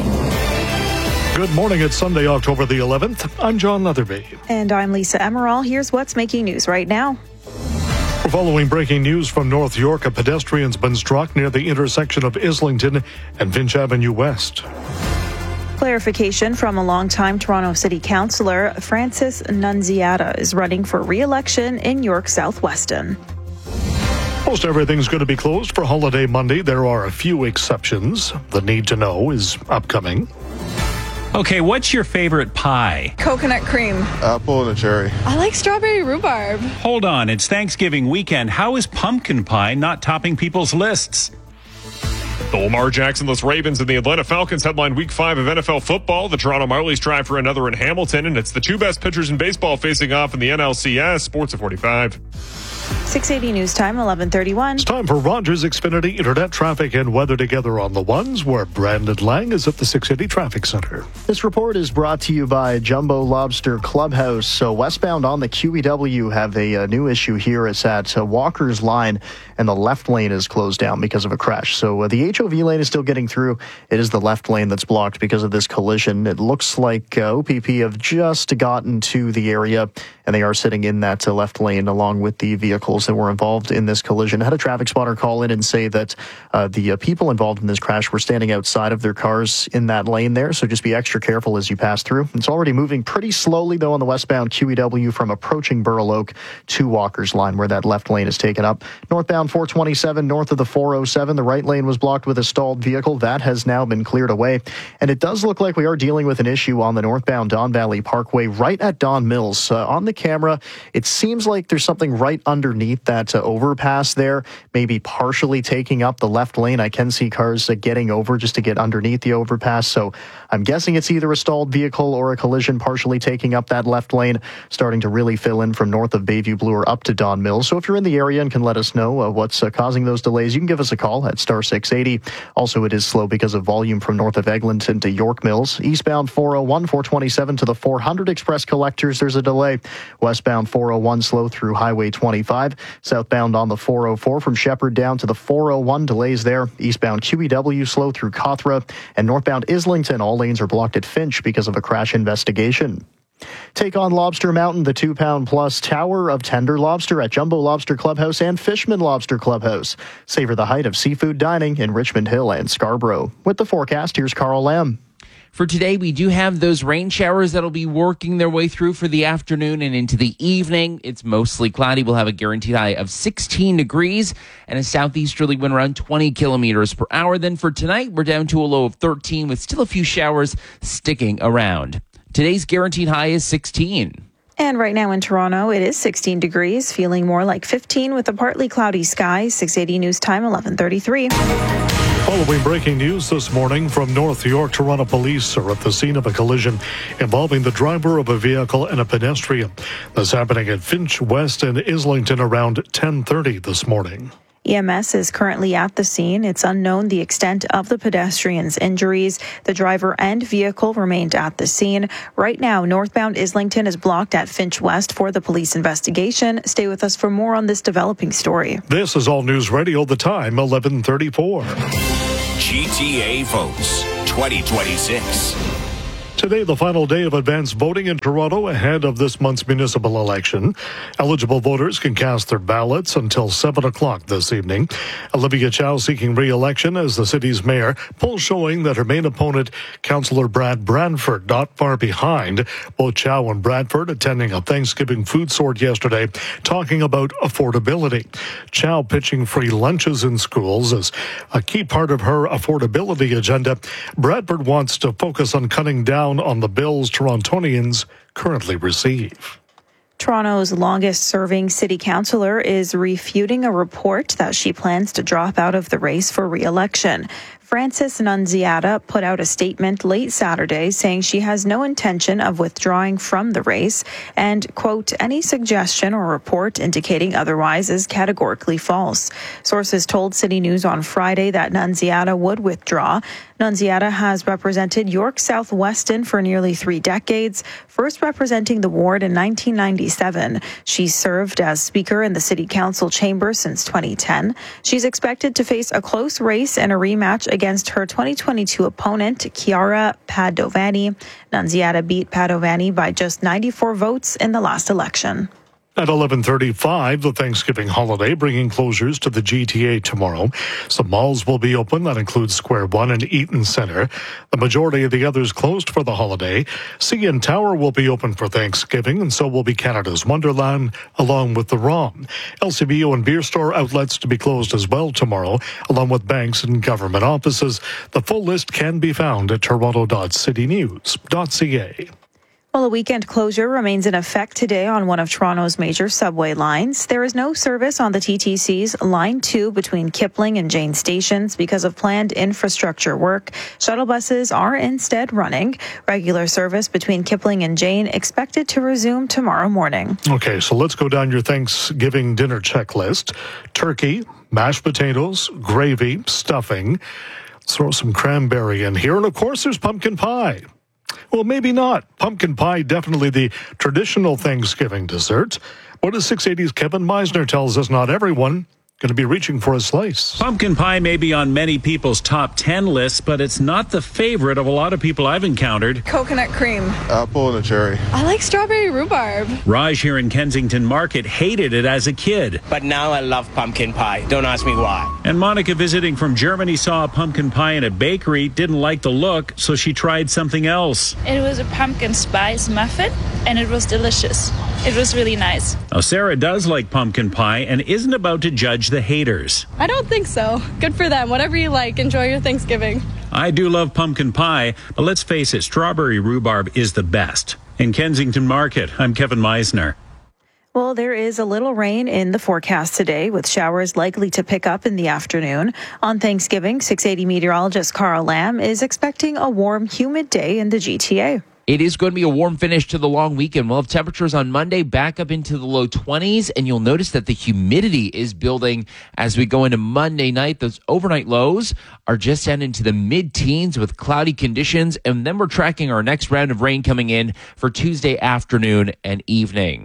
Good morning. It's Sunday, October the eleventh. I'm John Leatherby. And I'm Lisa Emerald. Here's what's making news right now. Following breaking news from North York, a pedestrian's been struck near the intersection of Islington and Finch Avenue West. Clarification from a longtime Toronto City Councillor, Francis Nunziata, is running for re-election in York South-Weston. Most everything's going to be closed for Holiday Monday. There are a few exceptions. The Need to Know is upcoming. Okay, what's your favorite pie? Coconut cream. Apple and a cherry. I like strawberry rhubarb. Hold on, it's Thanksgiving weekend. How is pumpkin pie not topping people's lists? The Lamar Jackson-less Ravens and the Atlanta Falcons headline Week five of N F L football. The Toronto Marlies try for another in Hamilton, and it's the two best pitchers in baseball facing off in the N L C S. Sports at forty-five. six eighty News Time, eleven thirty-one. It's time for Rogers Xfinity Internet Traffic and Weather Together on the Ones, where Brandon Lang is at the six eighty Traffic Center. This report is brought to you by Jumbo Lobster Clubhouse. So westbound on the Q E W have a, a new issue here. It's at uh, Walker's Line, and the left lane is closed down because of a crash. So uh, the H O V lane is still getting through. It is the left lane that's blocked because of this collision. It looks like uh, O P P have just gotten to the area, and they are sitting in that uh, left lane along with the vehicles that were involved in this collision. I had a traffic spotter call in and say that uh, the uh, people involved in this crash were standing outside of their cars in that lane there, so just be extra careful as you pass through. It's already moving pretty slowly, though, on the westbound Q E W from approaching Burl Oak to Walker's Line, where that left lane is taken up. Northbound four twenty-seven, north of the four oh seven, the right lane was blocked with a stalled vehicle. That has now been cleared away, and it does look like we are dealing with an issue on the northbound Don Valley Parkway right at Don Mills. Uh, on the camera, it seems like there's something right underneath that uh, overpass there, maybe partially taking up the left lane. I can see cars uh, getting over just to get underneath the overpass, so I'm guessing it's either a stalled vehicle or a collision partially taking up that left lane, starting to really fill in from north of Bayview Bloor up to Don Mills. So if you're in the area and can let us know uh, what's uh, causing those delays, you can give us a call at star six eighty. Also, it is slow because of volume from north of Eglinton to York Mills. Eastbound four oh one, four twenty-seven to the four hundred Express Collectors, there's a delay. Westbound four oh one slow through Highway twenty-five. Southbound on the four oh four from Shepherd down to the four oh one, delays there. Eastbound Q E W slow through Cawthra. And northbound Islington, all lanes are blocked at Finch because of a crash investigation. Take on Lobster Mountain, the two-pound plus tower of tender lobster at Jumbo Lobster Clubhouse and Fishman Lobster Clubhouse. Savor the height of seafood dining in Richmond Hill and Scarborough. With the forecast, here's Carl Lamb. For today, we do have those rain showers that'll be working their way through for the afternoon and into the evening. It's mostly cloudy. We'll have a guaranteed high of sixteen degrees and a southeasterly wind around twenty kilometers per hour. Then for tonight, we're down to a low of thirteen with still a few showers sticking around. Today's guaranteed high is sixteen. And right now in Toronto, it is sixteen degrees, feeling more like fifteen with a partly cloudy sky. six eighty News Time, eleven thirty-three. Following breaking news this morning from North York, Toronto police are at the scene of a collision involving the driver of a vehicle and a pedestrian. That's happening at Finch West and Islington around ten thirty this morning. E M S is currently at the scene. It's unknown the extent of the pedestrian's injuries. The driver and vehicle remained at the scene. Right now, northbound Islington is blocked at Finch West for the police investigation. Stay with us for more on this developing story. This is All News Radio, the time, eleven thirty-four. G T A votes twenty twenty-six. Today, the final day of advance voting in Toronto ahead of this month's municipal election. Eligible voters can cast their ballots until seven o'clock this evening. Olivia Chow seeking re-election as the city's mayor. Polls showing that her main opponent, Councillor Brad Bradford, not far behind. Both Chow and Bradford attending a Thanksgiving food sort yesterday, talking about affordability. Chow pitching free lunches in schools as a key part of her affordability agenda. Bradford wants to focus on cutting down on the bills Torontonians currently receive. Toronto's longest-serving city councillor is refuting a report that she plans to drop out of the race for re-election. Frances Nunziata put out a statement late Saturday saying she has no intention of withdrawing from the race and, quote, any suggestion or report indicating otherwise is categorically false. Sources told City News on Friday that Nunziata would withdraw. Nunziata has represented York South Weston for nearly three decades, first representing the ward in nineteen ninety-seven. She served as Speaker in the City Council chamber since twenty ten. She's expected to face a close race and a rematch against her twenty twenty-two opponent, Chiara Padovani. Nunziata beat Padovani by just ninety-four votes in the last election. At eleven thirty-five, the Thanksgiving holiday bringing closures to the G T A tomorrow. Some malls will be open. That includes Square One and Eaton Centre. The majority of the others closed for the holiday. C N Tower will be open for Thanksgiving, and so will be Canada's Wonderland, along with the ROM. L C B O and beer store outlets to be closed as well tomorrow, along with banks and government offices. The full list can be found at toronto dot city news dot c a. Well, a weekend closure remains in effect today on one of Toronto's major subway lines. There is no service on the T T C's Line two between Kipling and Jane stations because of planned infrastructure work. Shuttle buses are instead running. Regular service between Kipling and Jane expected to resume tomorrow morning. Okay, so let's go down your Thanksgiving dinner checklist. Turkey, mashed potatoes, gravy, stuffing. Let's throw some cranberry in here. And of course, there's pumpkin pie. Well, maybe not. Pumpkin pie, definitely the traditional Thanksgiving dessert. What does six eighty's Kevin Meisner tells us not everyone going to be reaching for a slice. Pumpkin pie may be on many people's top ten lists, but it's not the favorite of a lot of people I've encountered. Coconut cream. Apple and a cherry. I like strawberry rhubarb. Raj here in Kensington Market hated it as a kid. But now I love pumpkin pie. Don't ask me why. And Monica, visiting from Germany, saw a pumpkin pie in a bakery, didn't like the look, so she tried something else. It was a pumpkin spice muffin, and it was delicious. It was really nice. Now, Sarah does like pumpkin pie and isn't about to judge the haters. I don't think so. Good for them. Whatever you like, enjoy your Thanksgiving. I do love pumpkin pie, but let's face it, strawberry rhubarb is the best. In Kensington Market, I'm Kevin Meisner. Well, there is a little rain in the forecast today, with showers likely to pick up in the afternoon. On Thanksgiving, six eighty meteorologist Carl Lamb is expecting a warm, humid day in the G T A. It is going to be a warm finish to the long weekend. We'll have temperatures on Monday back up into the low twenties, and you'll notice that the humidity is building as we go into Monday night. Those overnight lows are just down into the mid-teens with cloudy conditions, and then we're tracking our next round of rain coming in for Tuesday afternoon and evening.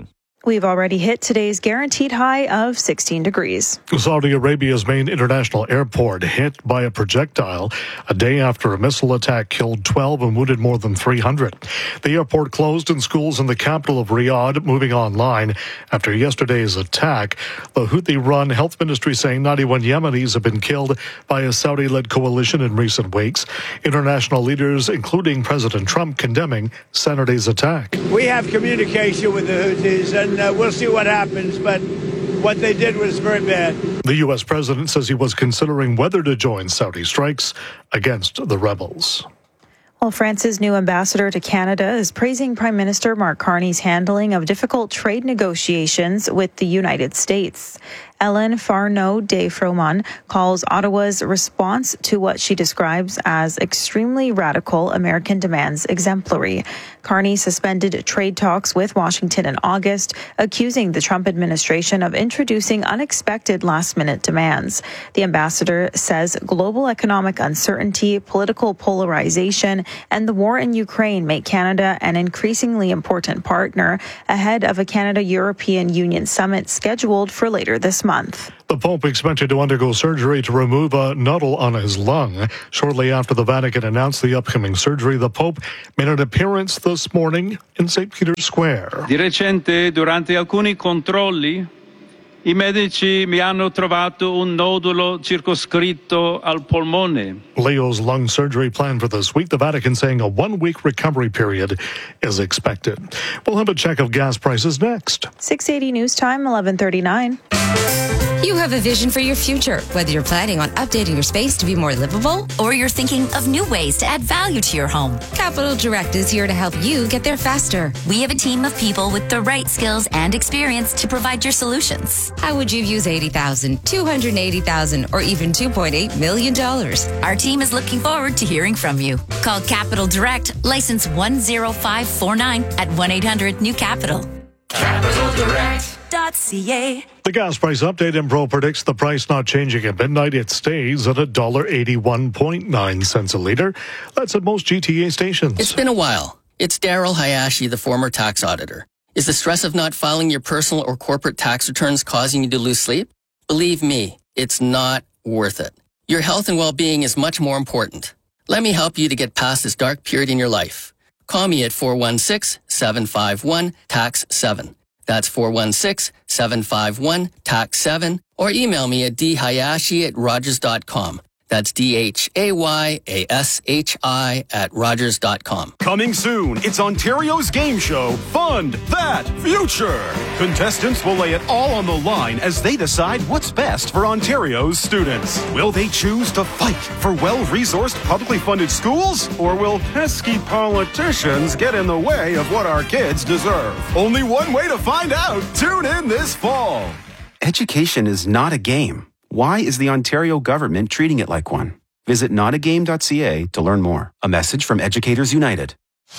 We've already hit today's guaranteed high of sixteen degrees. Saudi Arabia's main international airport hit by a projectile a day after a missile attack killed twelve and wounded more than three hundred. The airport closed and schools in the capital of Riyadh moving online after yesterday's attack. The Houthi-run health ministry saying ninety-one Yemenis have been killed by a Saudi-led coalition in recent weeks. International leaders, including President Trump, condemning Saturday's attack. We have communication with the Houthis, and uh, we'll see what happens, but what they did was very bad. The U S president says he was considering whether to join Saudi strikes against the rebels. Well, France's new ambassador to Canada is praising Prime Minister Mark Carney's handling of difficult trade negotiations with the United States. Ellen Farneau de Froment calls Ottawa's response to what she describes as extremely radical American demands exemplary. Carney suspended trade talks with Washington in August, accusing the Trump administration of introducing unexpected last-minute demands. The ambassador says global economic uncertainty, political polarization, and the war in Ukraine make Canada an increasingly important partner ahead of a Canada-European Union summit scheduled for later this month. The Pope expected to undergo surgery to remove a nodule on his lung. Shortly after the Vatican announced the upcoming surgery, the Pope made an appearance this morning in Saint Peter's Square. Di recente, durante alcuni controlli, i medici mi hanno trovato un nodulo circoscritto al polmone. Leo's lung surgery planned for this week. The Vatican saying a one-week recovery period is expected. We'll have a check of gas prices next. six eighty News Time, eleven thirty-nine. You have a vision for your future, whether you're planning on updating your space to be more livable or you're thinking of new ways to add value to your home. Capital Direct is here to help you get there faster. We have a team of people with the right skills and experience to provide your solutions. How would you use eighty thousand dollars, two hundred eighty thousand dollars, or even two point eight million dollars? Our team is looking forward to hearing from you. Call Capital Direct, license one zero five four nine at one eight hundred new capital. Capital Direct. .ca. The gas price update. Impro predicts the price not changing at midnight. It stays at one dollar eighty-one point nine cents a litre. That's at most G T A stations. It's been a while. It's Daryl Hayashi, the former tax auditor. Is the stress of not filing your personal or corporate tax returns causing you to lose sleep? Believe me, it's not worth it. Your health and well-being is much more important. Let me help you to get past this dark period in your life. Call me at four one six, seven five one, T A X seven. That's four one six, seven five one, T A X seven, or email me at d hayashi at rogers dot com. That's D H A Y A S H I at rogers dot com. Coming soon, it's Ontario's game show, Fund That Future. Contestants will lay it all on the line as they decide what's best for Ontario's students. Will they choose to fight for well-resourced, publicly funded schools? Or will pesky politicians get in the way of what our kids deserve? Only one way to find out. Tune in this fall. Education is not a game. Why is the Ontario government treating it like one? Visit not a game dot c a to learn more. A message from Educators United.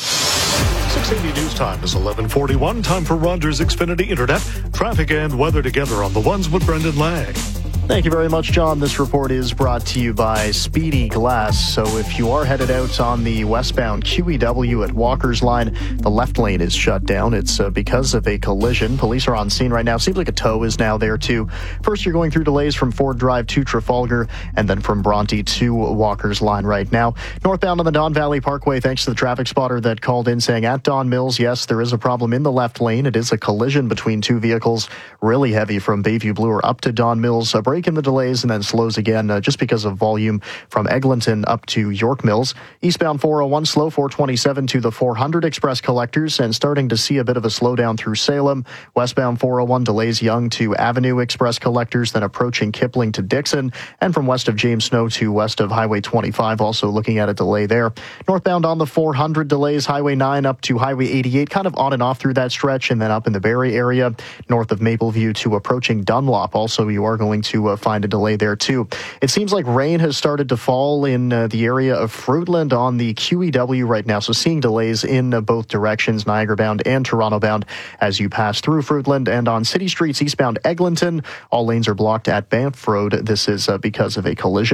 six eighty News Time is eleven forty-one. Time for Rogers Xfinity Internet. Traffic and weather together on the ones with Brendan Lang. Thank you very much, John. This report is brought to you by Speedy Glass. So if you are headed out on the westbound Q E W at Walker's Line, the left lane is shut down. It's uh, because of a collision. Police are on scene right now. Seems like a tow is now there, too. First, you're going through delays from Ford Drive to Trafalgar and then from Bronte to Walker's Line right now. Northbound on the Don Valley Parkway, thanks to the traffic spotter that called in saying at Don Mills, yes, there is a problem in the left lane. It is a collision between two vehicles, really heavy from Bayview Bloor up to Don Mills. A break in the delays and then slows again uh, just because of volume from Eglinton up to York Mills. Eastbound four oh one slow four twenty-seven to the four hundred express collectors and starting to see a bit of a slowdown through Salem. Westbound four oh one delays Yonge to Avenue express collectors, then approaching Kipling to Dixon, and from west of James Snow to west of Highway twenty-five, also looking at a delay there. Northbound on the four hundred delays Highway nine up to Highway eighty-eight, kind of on and off through that stretch, and then up in the Barrie area, north of Mapleview to approaching Dunlop. Also, you are going to uh, find a delay there too. It seems like rain has started to fall in uh, the area of Fruitland on the Q E W right now, so seeing delays in uh, both directions, Niagara bound and Toronto bound, as you pass through Fruitland. And on city streets eastbound Eglinton, all lanes are blocked at Banff Road. This is uh, because of a collision.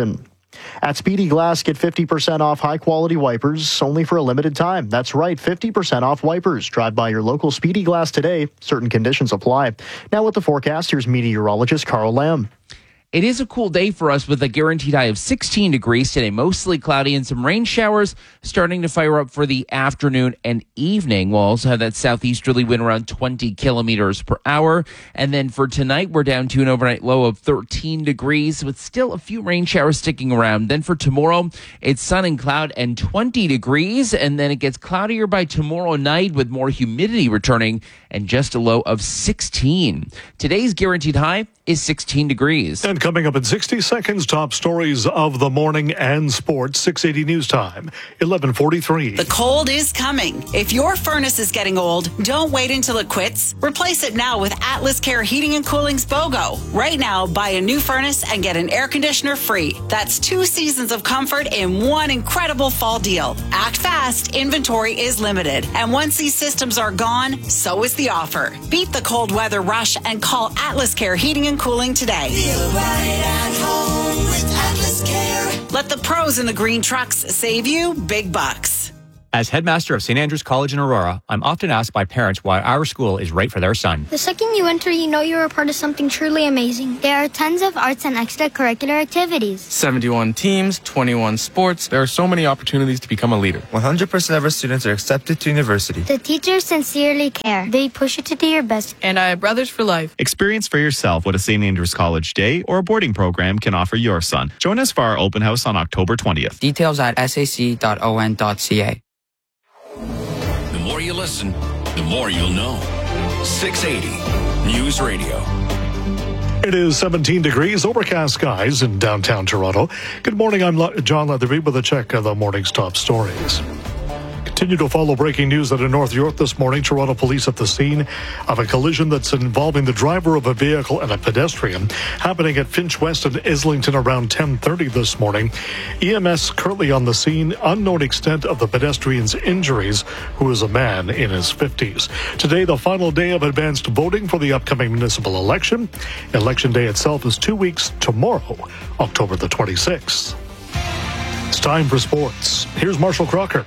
At Speedy Glass, get fifty percent off high-quality wipers only for a limited time. That's right, fifty percent off wipers. Drive by your local Speedy Glass today. Certain conditions apply. Now with the forecast, here's meteorologist Carl Lamb. It is a cool day for us with a guaranteed high of sixteen degrees today, mostly cloudy and some rain showers starting to fire up for the afternoon and evening. We'll also have that southeasterly wind around twenty kilometers per hour. And then for tonight, we're down to an overnight low of thirteen degrees with still a few rain showers sticking around. Then for tomorrow, it's sun and cloud and twenty degrees. And then it gets cloudier by tomorrow night with more humidity returning and just a low of sixteen. Today's guaranteed high is sixteen degrees. And coming up in sixty seconds, top stories of the morning and sports. six eighty News Time, eleven forty-three. The cold is coming. If your furnace is getting old, don't wait until it quits. Replace it now with Atlas Care Heating and Cooling's BOGO. Right now, buy a new furnace and get an air conditioner free. That's two seasons of comfort in one incredible fall deal. Act fast. Inventory is limited. And once these systems are gone, so is the offer. Beat the cold weather rush and call Atlas Care Heating and Cooling today. Feel right at home with Atlas Care. Let the pros in the green trucks save you big bucks. As headmaster of Saint Andrews College in Aurora, I'm often asked by parents why our school is right for their son. The second you enter, you know you're a part of something truly amazing. There are tons of arts and extracurricular activities. seventy-one teams, twenty-one sports. There are so many opportunities to become a leader. one hundred percent of our students are accepted to university. The teachers sincerely care. They push you to do your best. And I have brothers for life. Experience for yourself what a Saint Andrews College day or a boarding program can offer your son. Join us for our open house on October twentieth. Details at s a c dot o n dot c a. The more you listen, the more you'll know. six eighty News Radio. It is seventeen degrees, overcast skies in downtown Toronto. Good morning, I'm Le- John Leatherby with a check of the morning's top stories. Continue to follow breaking news out of North York this morning. Toronto police at the scene of a collision that's involving the driver of a vehicle and a pedestrian happening at Finch West and Islington around ten thirty this morning. E M S currently on the scene. Unknown extent of the pedestrian's injuries, who is a man in his fifties. Today, the final day of advanced voting for the upcoming municipal election. Election day itself is two weeks tomorrow, October the twenty-sixth. It's time for sports. Here's Marshall Crocker.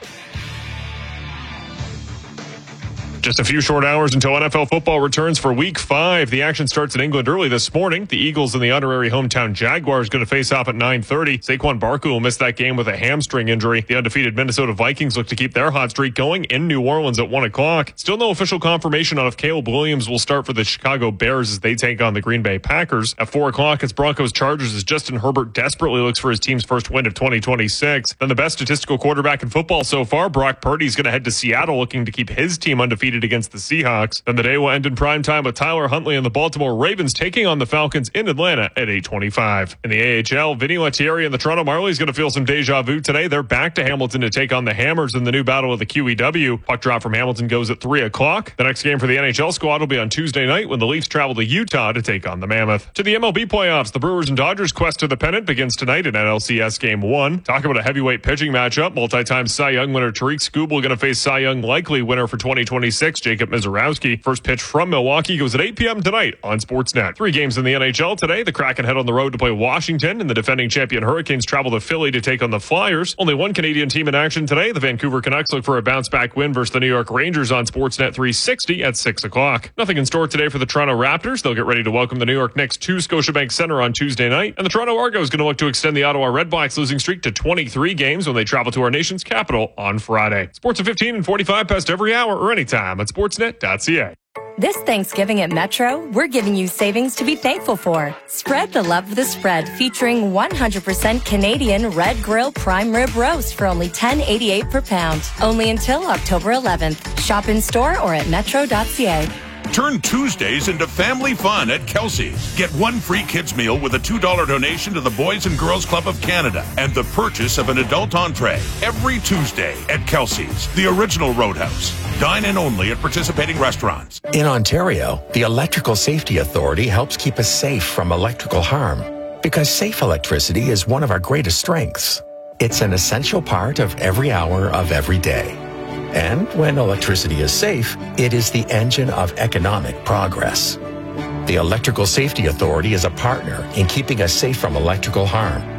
Just a few short hours until N F L football returns for week five. The action starts in England early this morning. The Eagles and the honorary hometown Jaguars going to face off at nine thirty. Saquon Barkley will miss that game with a hamstring injury. The undefeated Minnesota Vikings look to keep their hot streak going in New Orleans at one o'clock. Still no official confirmation on if Caleb Williams will start for the Chicago Bears as they take on the Green Bay Packers. At four o'clock, it's Broncos Chargers as Justin Herbert desperately looks for his team's first win of twenty twenty-six. Then the best statistical quarterback in football so far, Brock Purdy, is going to head to Seattle looking to keep his team undefeated against the Seahawks. Then the day will end in prime time with Tyler Huntley and the Baltimore Ravens taking on the Falcons in Atlanta at eight twenty-five. In the A H L, Vinny Lettieri and the Toronto Marlies going to feel some deja vu today. They're back to Hamilton to take on the Hammers in the new battle of the Q E W. Puck drop from Hamilton goes at three o'clock. The next game for the N H L squad will be on Tuesday night when the Leafs travel to Utah to take on the Mammoth. To the M L B playoffs, the Brewers and Dodgers quest to the pennant begins tonight in N L C S Game one. Talk about a heavyweight pitching matchup. Multi-time Cy Young winner Tariq Skubal going to face Cy Young likely winner for twenty twenty-six, Jacob Mizorowski. First pitch from Milwaukee goes at eight p.m. tonight on Sportsnet. Three games in the N H L today. The Kraken head on the road to play Washington, and the defending champion Hurricanes travel to Philly to take on the Flyers. Only one Canadian team in action today. The Vancouver Canucks look for a bounce-back win versus the New York Rangers on Sportsnet three sixty at six o'clock. Nothing in store today for the Toronto Raptors. They'll get ready to welcome the New York Knicks to Scotiabank Center on Tuesday night. And the Toronto Argos going to look to extend the Ottawa Redblacks losing streak to twenty-three games when they travel to our nation's capital on Friday. Sports at fifteen and forty-five past every hour or anytime at sportsnet dot c a. This Thanksgiving at Metro, we're giving you savings to be thankful for. Spread the love of the spread, featuring one hundred percent Canadian Red Grill Prime Rib Roast for only ten eighty-eight per pound. Only until October eleventh. Shop in store or at metro dot c a. Turn Tuesdays into family fun at Kelsey's. Get one free kids meal with a two dollar donation to the Boys and Girls Club of Canada and the purchase of an adult entree every Tuesday at Kelsey's, the original Roadhouse. Dine in only at participating restaurants. In Ontario, the Electrical Safety Authority helps keep us safe from electrical harm because safe electricity is one of our greatest strengths. It's an essential part of every hour of every day. And when electricity is safe, it is the engine of economic progress. The Electrical Safety Authority is a partner in keeping us safe from electrical harm.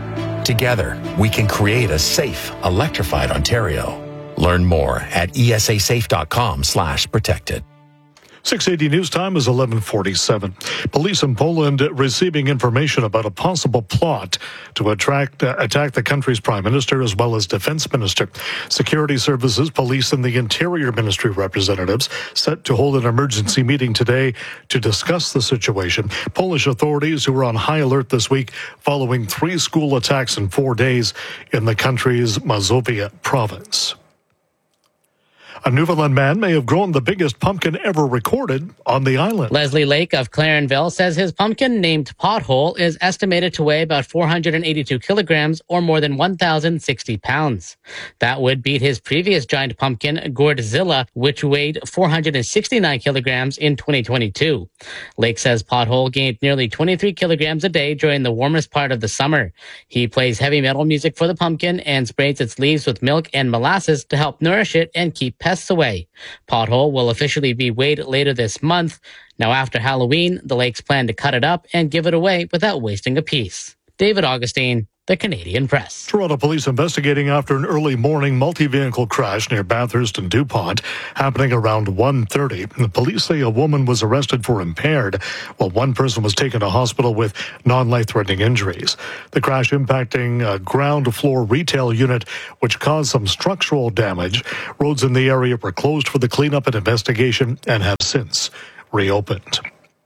Together, we can create a safe, electrified Ontario. Learn more at E S A safe dot com slash protected. six eighty News Time is eleven forty-seven. Police in Poland receiving information about a possible plot to attract, uh, attack the country's prime minister as well as defense minister. Security services, police, and the Interior Ministry representatives set to hold an emergency meeting today to discuss the situation. Polish authorities who are on high alert this week following three school attacks in four days in the country's Mazovia province. A Newfoundland man may have grown the biggest pumpkin ever recorded on the island. Leslie Lake of Clarenville says his pumpkin, named Pothole, is estimated to weigh about four hundred eighty-two kilograms or more than one thousand sixty pounds. That would beat his previous giant pumpkin, Gourdzilla, which weighed four hundred sixty-nine kilograms in twenty twenty-two. Lake says Pothole gained nearly twenty-three kilograms a day during the warmest part of the summer. He plays heavy metal music for the pumpkin and sprays its leaves with milk and molasses to help nourish it and keep pests away. Pothole will officially be weighed later this month. Now, after Halloween, the Lakes plan to cut it up and give it away without wasting a piece. David Augustine, The Canadian Press. Toronto police investigating after an early morning multi-vehicle crash near Bathurst and DuPont happening around one thirty. The police say a woman was arrested for impaired, while one person was taken to hospital with non-life-threatening injuries. The crash impacting a ground floor retail unit, which caused some structural damage. Roads in the area were closed for the cleanup and investigation and have since reopened.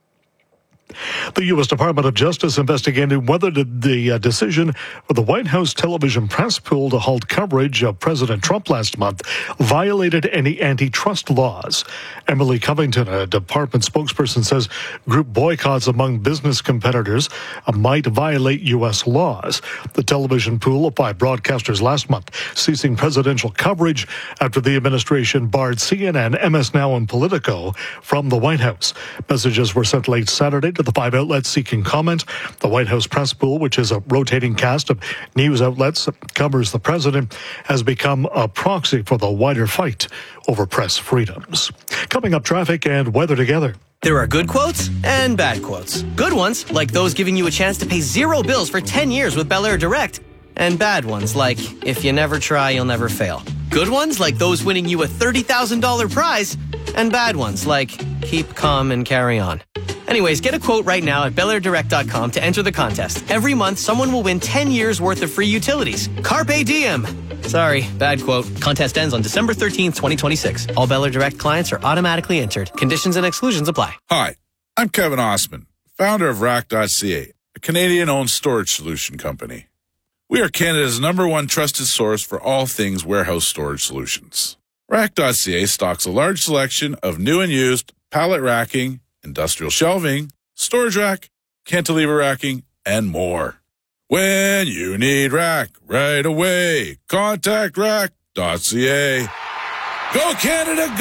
The U S Department of Justice investigating whether the uh, decision for the White House television press pool to halt coverage of President Trump last month violated any antitrust laws. Emily Covington, a department spokesperson, says group boycotts among business competitors uh, might violate U S laws. The television pool of five broadcasters last month ceasing presidential coverage after the administration barred C N N, M S Now, and Politico from the White House. Messages were sent late Saturday to the five outlets seeking comment. The White House press pool, which is a rotating cast of news outlets that covers the president, has become a proxy for the wider fight over press freedoms. Coming up, traffic and weather together. There are good quotes and bad quotes. Good ones, like those giving you a chance to pay zero bills for ten years with Bel Air Direct. And bad ones, like, if you never try, you'll never fail. Good ones, like those winning you a thirty thousand dollars prize. And bad ones, like, keep calm and carry on. Anyways, get a quote right now at Bel Air Direct dot com to enter the contest. Every month, someone will win ten years worth of free utilities. Carpe diem. Sorry, bad quote. Contest ends on December thirteenth, twenty twenty-six. All Bel Air Direct clients are automatically entered. Conditions and exclusions apply. Hi, I'm Kevin Osman, founder of Rack dot C A, a Canadian-owned storage solution company. We are Canada's number one trusted source for all things warehouse storage solutions. Rack dot C A stocks a large selection of new and used pallet racking, industrial shelving, storage rack, cantilever racking, and more. When you need rack right away, contact Rack dot C A. Go Canada,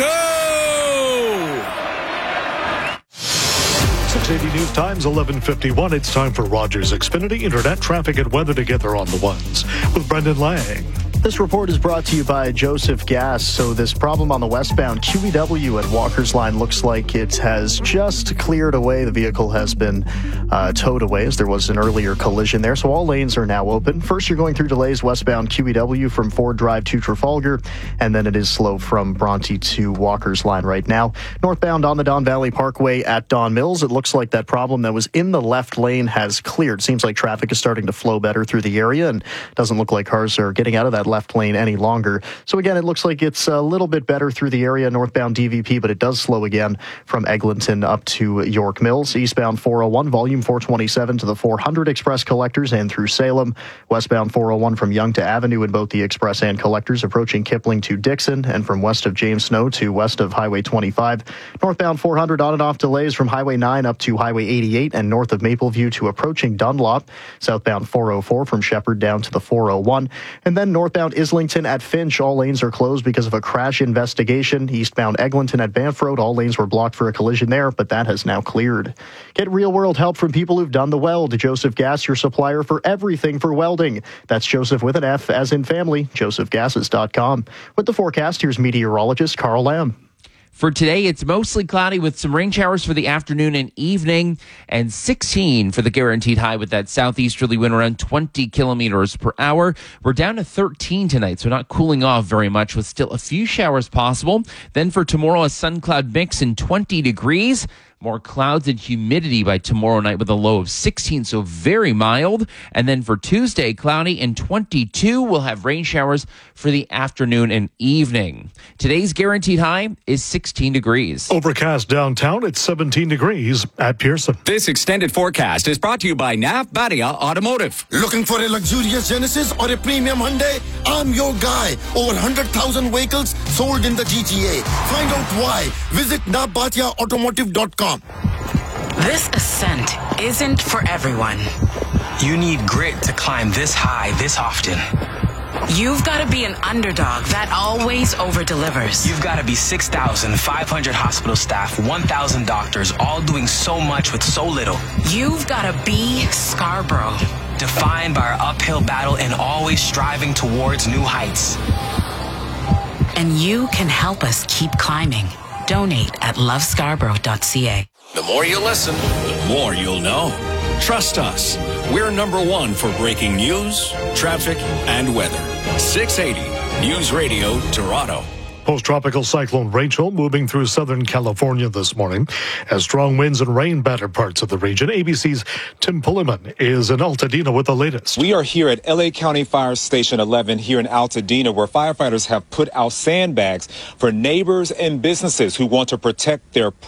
go! six eighty News Times, eleven fifty-one. It's time for Rogers Xfinity Internet Traffic and Weather Together on the Ones with Brendan Lang. This report is brought to you by Joseph Gas. So this problem on the westbound Q E W at Walker's Line looks like it has just cleared away. The vehicle has been uh, towed away as there was an earlier collision there. So all lanes are now open. First, you're going through delays westbound Q E W from Ford Drive to Trafalgar, and then it is slow from Bronte to Walker's Line right now. Northbound on the Don Valley Parkway at Don Mills, it looks like that problem that was in the left lane has cleared. Seems like traffic is starting to flow better through the area, and doesn't look like cars are getting out of that left lane any longer. So again, it looks like it's a little bit better through the area, northbound D V P, but it does slow again from Eglinton up to York Mills. Eastbound four oh one, volume four twenty-seven to the four hundred Express Collectors and through Salem. Westbound four oh one from Yonge to Avenue in both the Express and Collectors, approaching Kipling to Dixon, and from west of James Snow to west of Highway twenty-five. Northbound four hundred on and off delays from Highway nine up to Highway eighty-eight and north of Mapleview to approaching Dunlop. Southbound four oh four from Shepherd down to the four oh one. And then northbound Islington at Finch, all lanes are closed because of a crash investigation. Eastbound Eglinton at Banff Road, all lanes were blocked for a collision there, but that has now cleared. Get real-world help from people who've done the weld. Joseph Gas, your supplier for everything for welding. That's Joseph with an F, as in family, joseph gases dot com. With the forecast, here's meteorologist Carl Lamb. For today, it's mostly cloudy with some rain showers for the afternoon and evening, and sixteen for the guaranteed high with that southeasterly wind around twenty kilometers per hour. We're down to thirteen tonight, so not cooling off very much with still a few showers possible. Then for tomorrow, a sun-cloud mix and twenty degrees. More clouds and humidity by tomorrow night with a low of sixteen, so very mild. And then for Tuesday, cloudy and twenty-two. We'll have rain showers for the afternoon and evening. Today's guaranteed high is sixteen degrees. Overcast downtown, it's seventeen degrees at Pearson. This extended forecast is brought to you by Nav Badia Automotive. Looking for a luxurious Genesis or a premium Hyundai? I'm your guy. Over one hundred thousand vehicles sold in the G T A. Find out why. Visit nav badia automotive dot com. This ascent isn't for everyone. You need grit to climb this high this often. You've got to be an underdog that always over-delivers. You've got to be six thousand five hundred hospital staff, one thousand doctors, all doing so much with so little. You've got to be Scarborough, defined by our uphill battle and always striving towards new heights. And you can help us keep climbing. Donate at love scarborough dot c a. The more you listen, the more you'll know. Trust us. We're number one for breaking news, traffic, and weather. six eighty News Radio Toronto. Post-tropical cyclone Rachel moving through Southern California this morning as strong winds and rain batter parts of the region. A B C's Tim Pulliman is in Altadena with the latest. We are here at L A County Fire Station eleven here in Altadena, where firefighters have put out sandbags for neighbors and businesses who want to protect their